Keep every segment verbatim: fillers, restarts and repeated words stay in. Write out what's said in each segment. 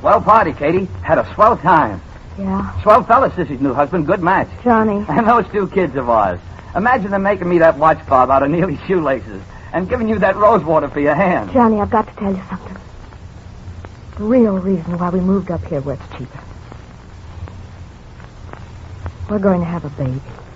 Swell party, Katie. Had a swell time. Yeah? Swell fella, Sissy's new husband. Good match. Johnny. And those two kids of ours. Imagine them making me that watch fob out of Neely's shoelaces and giving you that rose water for your hand. Johnny, I've got to tell you something. The real reason why we moved up here where it's cheaper. We're going to have a baby.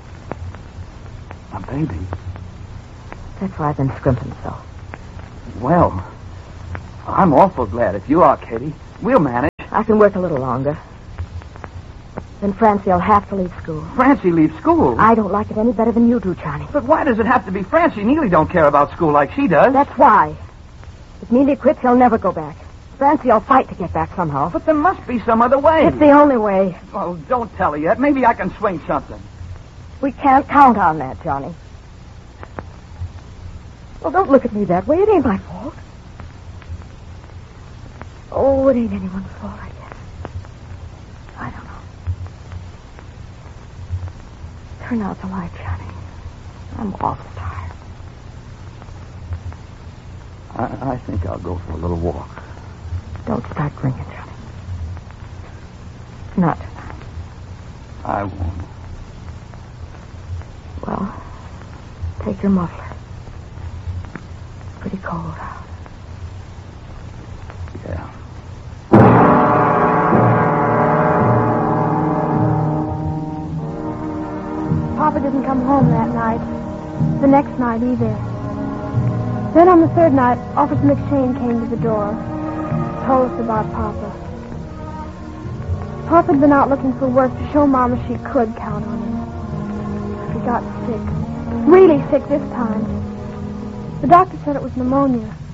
A baby? That's why I've been scrimping so. Well, I'm awful glad if you are, Katie. We'll manage. I can work a little longer. Then Francie will have to leave school. Francie leaves school? I don't like it any better than you do, Johnny. But why does it have to be Francie? Neely don't care about school like she does. That's why. If Neely quits, he'll never go back. Francie will fight to get back somehow. But there must be some other way. It's the only way. Oh, don't tell her yet. Maybe I can swing something. We can't count on that, Johnny. Well, don't look at me that way. It ain't my fault. Oh, it ain't anyone's fault, I guess. I don't know. Turn out the light, Johnny. I'm awful tired. I, I think I'll go for a little walk. Don't start drinking, Johnny. Not tonight. I won't. Well, take your muffler. It's pretty cold out. Yeah. Papa didn't come home that night. The next night either. Then on the third night, Officer McShane came to the door. Told us about Papa. Papa had been out looking for work to show Mama she could count on him. He got sick. Really sick this time. The doctor said it was pneumonia.